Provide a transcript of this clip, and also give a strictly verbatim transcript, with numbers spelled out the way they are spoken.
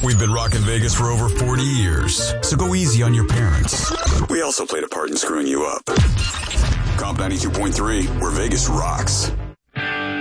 We've been rocking Vegas for over forty years, so go easy on your parents. We also played a part in screwing you up. Comp ninety-two point three, where Vegas rocks.